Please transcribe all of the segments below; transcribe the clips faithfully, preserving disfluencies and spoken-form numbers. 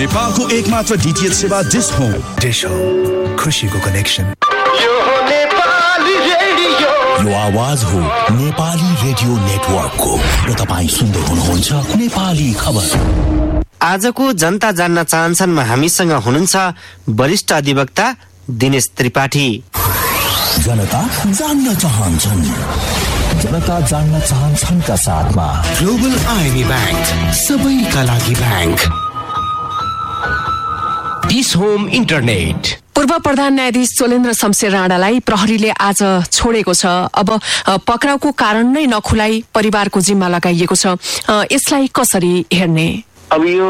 नेपालको एकमात्र डीटीएच सेवा डिश होम। डिश होम, खुशीको कनेक्सन। यो हो नेपाली रेडियो। यो आवाज हो नेपाली रेडियो नेटवर्कको र तपाईँ सुन्दै हुनुहुन्छ नेपाली खबर। आजको जनता जान्न चाहन्छनमा हामीसँग हुनुहुन्छ वरिष्ठ अधिवक्ता दिनेश त्रिपाठी। जनता जान्न चाहन्छन्, जनता जान्न चाहन्छन् का साथमा ग्लोबल आइएमई बैंक, सबैका लागि बैंक। Dish home internet. पूर्व प्रधान न्यायाधीश चोलेन्द्र शमशेर राणालाई प्रहरीले आज छोडेको छ। अब पक्राउको कारण नै नखुलाई परिवारको जिम्मा लगाइएको छ। यसलाई कसरी हेर्ने? अब यो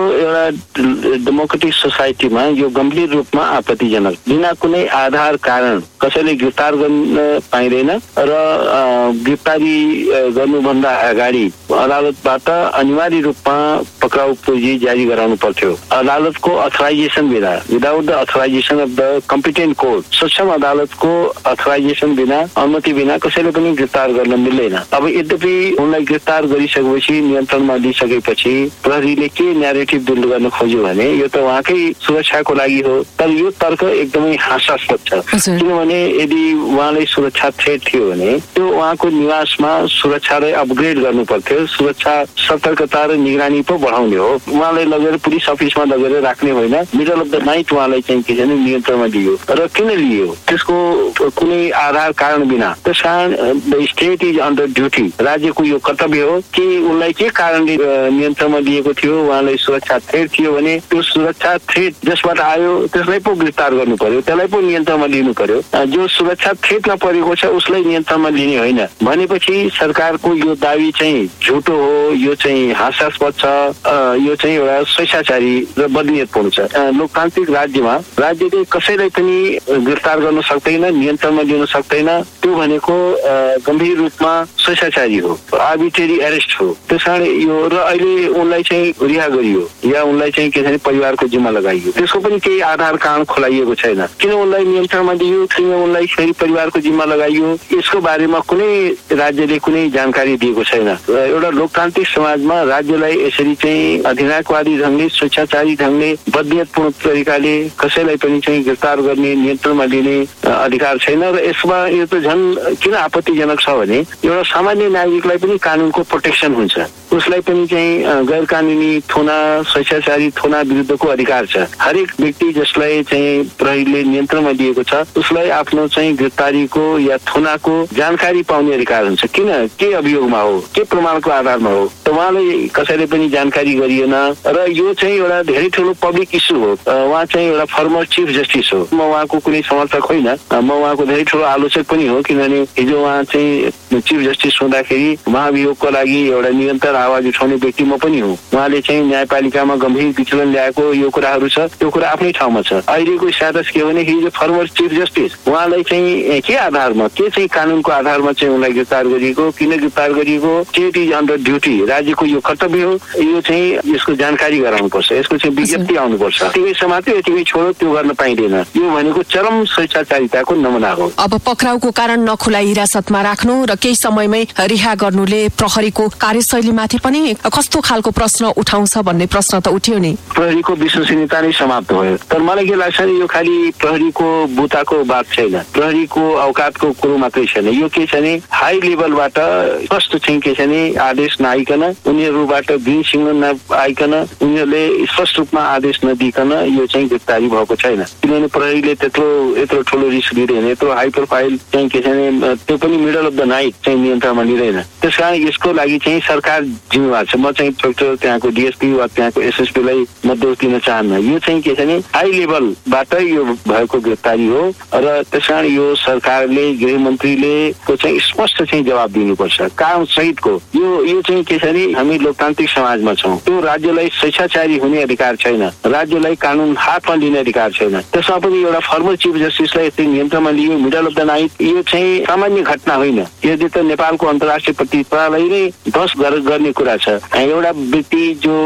एउटा डेमोक्रेटिक सोसाइटीमा यो गम्भीर रूपमा आपत्तिजनक, बिना कुनै आधार कारण कसैले गिरफ्तार गर्न पाइँदैन र गिरफ्तारी गर्नुभन्दा अगाडि अदालतबाट अनिवार्य रूपमा पक्राउ पुँजी जारी गराउनु पर्थ्यो। अदालतको अथराइजेसन बिना, without the authorization of the competent court, सक्षम अदालतको अथराइजेसन बिना, अनुमति बिना कसैले पनि गिरफ्तार गर्न मिल्दैन। अब यद्यपि उनलाई गिरफ्तार गरिसकेपछि, नियन्त्रणमा लिइसकेपछि प्रहरीले के न्यारेटिभ बिल्ड गर्न खोज्यो भने यो त उहाँकै सुरक्षाको लागि हो। तर यो तर्क एकदमै हास्यास्पद छ, किनभने यदि उहाँलाई सुरक्षा थ्रेट थियो भने त्यो उहाँको निवासमा सुरक्षालाई अपग्रेड गर्नु पर्थ्यो, सुरक्षा सतर्कता र निगरानी पो बढाउने हो। उहाँलाई लगेर पुलिस अफिसमा लगेर राख्ने होइन, मिडल अफ द नाइट उहाँलाई चाहिँ के छैन नियन्त्रणमा लियो। र किन लियो? त्यसको कुनै आधार कारण बिना। त्यस कारण the state is under duty, राज्यको यो कर्तव्य हो कि उनलाई के कारणले नियन्त्रणमा लिएको थियो, उहाँलाई सुरक्षा थ्रेट थियो भने त्यो सुरक्षा थ्रेट जसबाट आयो त्यसलाई पो गिरफ्तार गर्नु पर्यो, त्यसलाई पो नियन्त्रणमा लिनु पर्यो। जो सुरक्षा थ्रेटमा परेको छ उसलाई नियन्त्रणमा लिने होइन भनेपछि सरकारको यो दावी चाहिँ झुटो हो, यो चाहिँ हास्यास्पद छ, यो चाहिँ एउटा स्वेच्छाचारी र बदनियतपूर्ण छ। लोकतान्त्रिक राज्यमा राज्यले कसैलाई पनि गिरफ्तार गर्न सक्दैन, नियन्त्रणमा लिन सक्दैन। त्यो भनेको गम्भीर रूपमा स्वेच्छाचारी हो, आर्बिट्रेरी एरेस्ट हो। त्यस कारण यो र अहिले उनलाई चाहिँ रिहा गरियो या उनलाई चाहिँ के छैन परिवारको जिम्मा लगाइयो, त्यसको पनि केही आधार कारण खुलाइएको छैन। किन उनलाई नियन्त्रणमा लियो, किन उनलाई फेरि परिवारको जिम्मा लगाइयो, यसको बारेमा कुनै राज्यले कुनै जानकारी दिएको छैन। एउटा लोकतान्त्रिक समाजमा राज्यलाई यसरी चाहिँ अधिनायकवादी ढङ्गले, स्वेच्छाचारी ढङ्गले, बदनियतपूर्ण तरिकाले कसैलाई पनि चाहिँ गिरफ्तार गर्ने, नियन्त्रणमा लिने अधिकार छैन। र यसमा यो त झन् किन आपत्तिजनक छ भने एउटा सामान्य नागरिकलाई पनि कानुनको प्रोटेक्सन हुन्छ, उसलाई पनि चाहिँ गैर कानुनी थोना, स्वेच्छाचारी थोना विरुद्धको अधिकार छ। हरेक व्यक्ति जसलाई चाहिँ प्रहरीले नियन्त्रणमा लिएको छ उसलाई आफ्नो चाहिँ गिरफ्तारीको या थोनाको जानकारी पाउने अधिकार हुन्छ। किन? के अभियोगमा हो, के प्रमाणको आधारमा हो, त उहाँलाई कसैले पनि जानकारी गरिएन। र यो चाहिँ एउटा धेरै ठुलो पब्लिक इस्यु हो। उहाँ चाहिँ एउटा फर्मर चिफ जस्टिस हो, म उहाँको कुनै समर्थक होइन, म उहाँको धेरै ठुलो आलोचक पनि हो। किनभने हिजो उहाँ चाहिँ चिफ जस्टिस हुँदाखेरि महाभियोगको लागि एउटा निरन्तर आवाज उठाउने व्यक्ति म पनि हुँ। उहाँले चाहिँ न्यायपालिकामा गम्भीर विचलन ल्याएको यो कुराहरू छ, त्यो कुरा आफ्नै ठाउँमा छ। अहिलेको स्ट्याटस के भने हिजो फर्मर चिफ जस्टिस उहाँलाई चाहिँ के आधारमा, के चाहिँ कानुनको आधारमा चाहिँ उनलाई गिरफ्तार गरिएको, किन गिरफ्तार गरिएको, स्टेट इज अन्डर ड्युटी, राज्यको यो कर्तव्य हो। यो चाहिँ यसको जानकारी गराउनुपर्छ, यसको चाहिँ विज्ञप्ति आउनुपर्छ। यतिकै समात्यो, यतिकै छोडो, त्यो गर्न पाइँदैन। यो भनेको चरम स्वेच्छाचारिताको नमुना हो। अब पक्राउको कारण नखुलाई हिरासतमा राख्नु र केही समयमै रिहा गर्नुले प्रहरीको कार्यशैलीमाथि पनि कस्तो खालको प्रश्न उठाउँछ भन्ने प्रश्न त उठ्यो नि। प्रहरीको विश्वसनीयता नै समाप्त भयो। तर मलाई के लाग्छ नि यो खालि प्रहरीको बुताको बात छैन, प्रहरीको औकातको कुरो मात्रै छैन। यो के छ नि हाई लेभलबाट स्पष्ट चाहिँ के छ नि आदेश नआइकन, उनीहरूबाट ग्रिन सिग्नल नआइकन, उनीहरूले स्पष्ट रूपमा आदेश नदिकन यो चाहिँ गिरफ्तारी भएको छैन। किनभने प्रहरीले त्यत्रो यत्रो ठुलो रिस्क लिँदैन, यत्रो हाई प्रोफाइल चाहिँ के छ नि त्यो पनि मिडल अफ द नाइट चाहिँ नियन्त्रणमा लिँदैन। त्यस कारण यसको लागि चाहिँ सरकार जिम्मेवार छ। म चाहिँ त्यहाँको डिएसपी वा त्यहाँको एसएसपीलाई म दोष दिन चाहन्न। यो चाहिँ के छ नि हाई लेभलबाट यो भएको गिरफ्तारी हो र त्यस कारण यो सरकारले, गृहमन्त्रीले को चाहिँ स्पष्ट चाहिँ जवाब दिनुपर्छ काम सहितको। यो यो चाहिँ के छ नि हामी लोकतान्त्रिक समाजमा छौँ, त्यो राज्यलाई स्वेच्छाचारी हुने अधिकार छैन, राज्यलाई कानुन हातमा लिने अधिकार छैन। त्यसमा पनि एउटा फर्मर चिफ जस्टिसलाई यति नियन्त्रणमा लियो मिडल अफ द नाइट, यो चाहिँ सामान्य घटना होइन। यदि त नेपालको अन्तर्राष्ट्रिय प्रतिष्ठालाई नै ध्वस्त गर्ने कुरा छ। एउटा व्यक्ति जो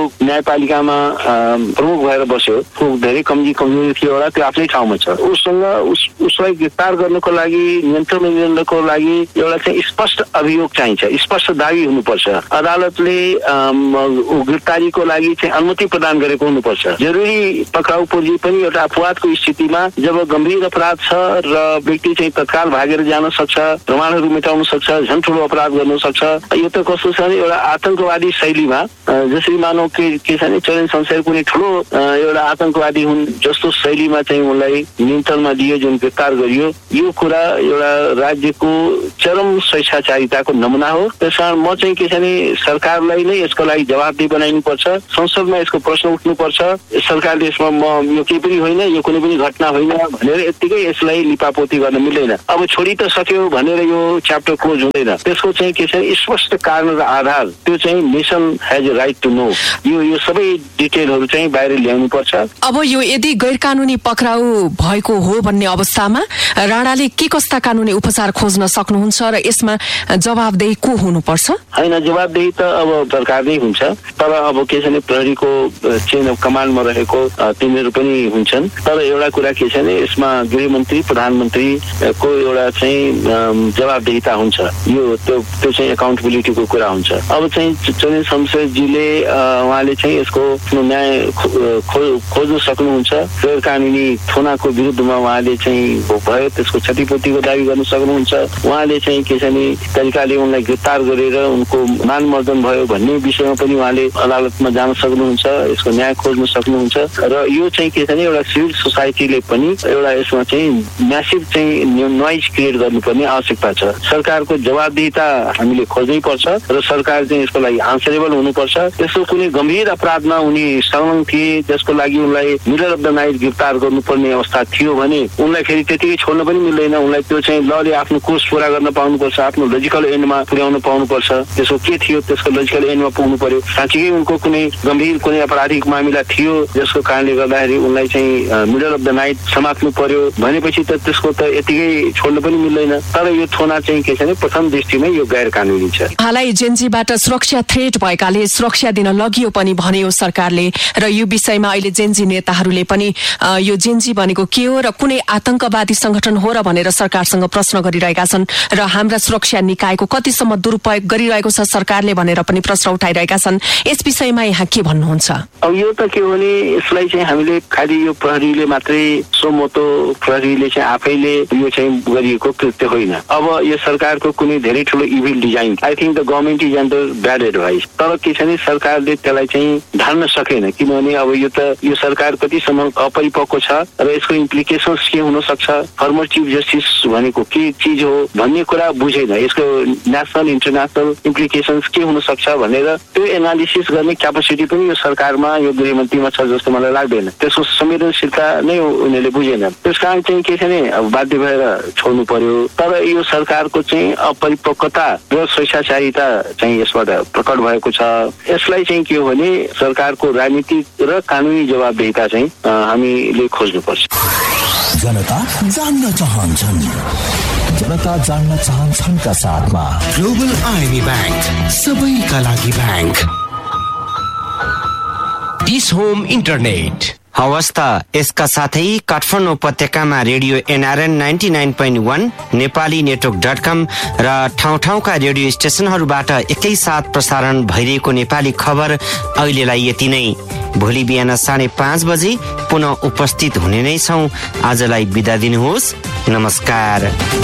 न्यायपालिकामा प्रमुख भएर बस्यो, धेरै कमजी कमजोरी थियो होला, त्यो आफ्नै ठाउँमा छ। उसँग उस उसलाई गिरफ्तार गर्नको लागि, नियन्त्रणमा ल्याउनको लागि एउटा चाहिँ स्पष्ट अभियोग चाहिन्छ, स्पष्ट दावी हुनुपर्छ। अदालतले गिरफ्तारीको लागि चाहिँ अनुमति प्रदान गरेको हुनुपर्छ। जरुरी पक्राउ पूर्जी पनि एउटा अपवादको स्थितिमा जब गम्भीर अपराध छ र व्यक्ति चाहिँ तत्काल भागेर जान सक्छ, प्रमाणहरू मेटाउन सक्छ, झन् ठुलो अपराध गर्न सक्छ। यो त कस्तो छ भने एउटा आतंकवादी शैलीमा, जसरी मानव के के छ भने चलन संसार कुनै ठुलो एउटा आतंकवादी हुन् जस्तो शैलीमा चाहिँ उनलाई नियन्त्रणमा दियो, जुन गिरफ्तार गरियो, यो कुरा एउटा राज्यको चरम स्वेच्छाचारिताको नमुना हो। त्यसकारण म चाहिँ के छ भने सरकारलाई नै यसको लागि जवाबदेही बनाइनुपर्छ, संसदमा यसको प्रश्न उठ्नुपर्छ। सरकारले यसमा म यो केही पनि होइन, यो कुनै पनि घटना होइन भनेर यत्तिकै यसलाई लिपापोती गर्न मिल्दैन। अब छोडी त सक्यो भनेर यो च्याप्टर क्लोज हुँदैन। त्यसको चाहिँ के छ स्पष्ट कारण र आधार, त्यो चाहिँ nation has a right to know. यो यो सबै डिटेलहरू चाहिँ बाहिर ल्याउनु पर्छ। अब यो यदि गैर कानुनी पक्राउ भएको हो भन्ने अवस्थामा राणाले के कस्ता कानुनी उपचार खोज्न सक्नुहुन्छ र यसमा जवाबदेही को हुनुपर्छ? होइन, जवाबदेही त अब सरकार नै हुन्छ, तर अब के छ भने प्रहरीको चेन अफ कमान्डमा रहेको तिनीहरू पनि हुन्छन्। तर एउटा कुरा के छ भने यसमा गृहमन्त्री, प्रधानमन्त्रीको एउटा चाहिँ जवाबदेहिता हुन्छ। यो त्यो त्यो चाहिँ एकाउन्टेबिलिटीको कुरा हुन्छ। अब चाहिँ चरण शमशेरजीले उहाँले चाहिँ यसको न्याय खोज्न सक्नुहुन्छ। गैर कानुनी थोनाको विरुद्धमा उहाँले चाहिँ भयो, त्यसको क्षतिपूर्तिको दावी गर्न सक्नुहुन्छ। उहाँले चाहिँ के छ भने तरिकाले उनलाई गिरफ्तार गरेर उनको मानमर्दन भयो भन्ने विषयमा पनि उहाँले अदालतमा जान सक्नुहुन्छ, यसको न्याय खोज्न सक्नुहुन्छ। र यो चाहिँ के छ भने एउटा सिभिल सोसाइटीले पनि एउटा यसमा चाहिँ म्यासिभ चाहिँ नोइज क्रिएट गर्नुपर्ने आवश्यकता छ। सरकारको जवाबदेहिता हामीले खोज्नै पर्छ र सरकार चाहिँ यसको लागि आन्सरेबल हुनुपर्छ। त्यसको कुनै गम्भीर अपराधमा उनी संलग्न थिए जसको लागि उनलाई मिडल अफ द नाइट गिरफ्तार गर्नुपर्ने अवस्था थियो भने उनलाई फेरि त्यतिकै छोड्न पनि मिल्दैन। उनलाई त्यो चाहिँ लले आफ्नो कोर्स पूरा गर्न पाउनुपर्छ, आफ्नो लजिकल एन्डमा पुर्याउन पाउनुपर्छ। त्यसको के थियो त्यसको लजिकल एन्डमा पुग्नु पर्यो। साँच्चीकै उनको कुनै गम्भीर कुनै आपराधिक मामिला थियो जसको कारणले गर्दाखेरि उनलाई चाहिँ मिडल अफ द नाइट समात्नु पर्यो भनेपछि त त्यसको त यतिकै छोड्न पनि मिल्दैन। तर यो थोना चाहिँ के छ भने प्रथम दृष्टिमै यो गैर कानुनी छ। हालै जेनजीबाट सुरक्षा थ्रेट भएकाले सुरक्षा दिन लगियो पनि भन्यो सरकारले, र यो विषयमा अहिले जेनजी नेताहरूले पनि यो जेनजी भनेको के हो र कुनै आतंकवादी संगठन हो र भनेर सरकारसँग प्रश्न गरिरहेका छन् र हाम्रा सुरक्षा निकायको कतिसम्म दुरुपयोग गरिरहेको छ सरकारले भनेर पनि प्रश्न उठाइरहेका छन्। यस विषयमा यहाँ के भन्नुहुन्छ? अब यो त के हो भने यसलाई चाहिँ हामीले खालि यो प्रहरीले मात्रै सोमोतो प्रहरीले चाहिँ आफैले यो चाहिँ गरिएको कृत्य होइन। अब यो सरकारको कुनै धेरै ठुलो evil design, I think the government is under bad advice. तर के छ भने सरकारले त्यसलाई चाहिँ धान्न सकेन, किनभने अब यो त यो सरकार कतिसम्म अपरिपक्व छ र यसको इम्प्लिकेसन्स के हुन सक्छ, फर्मर चिफ जस्टिस भनेको के चिज हो भन्ने कुरा बुझेन, यसको नेसनल इन्टरनेसनल इम्प्लिकेसन्स के हुन सक्छ भनेर त्यो एनालिसिस गर्ने क्यापासिटी पनि यो सरकारमा, यो गृहमन्त्रीमा छ जस्तो मलाई लाग्दैन। त्यसको संवेदनशीलता नै उनीहरूले बुझेन। त्यस कारण चाहिँ के छ भने अब बाध्य भएर छोड्नु पर्यो। तर यो सरकारको चाहिँ अपरिपक्वता र स्वेच्छाचारिता चाहिँ यसबाट प्रकट भएको छ। यसलाई चाहिँ के हो भने सरकारको राजनीतिक र कानुनी जवाबदेहिता चाहिँ हामीले खोज्नुपर्छ। जनता जान्न चाहन्छन्, जनता जान्न चाहन्छन् का साथमा ग्लोबल आइएमई बैंक, सबैका लागि बैंक। दिस होम इन्टरनेट अवस्था यसका साथै काठमाडौँ उपत्यकामा radio NRN ninety nine point one, Nepali network dot कम र ठाउँ ठाउँका रेडियो स्टेशनहरूबाट एकैसाथ प्रसारण भइरहेको नेपाली खबर अहिलेलाई यति नै। भोलि बिहान साढे पाँच बजे पुनः उपस्थित हुने नै छौँ। आजलाई बिदा दिनुहोस्, नमस्कार।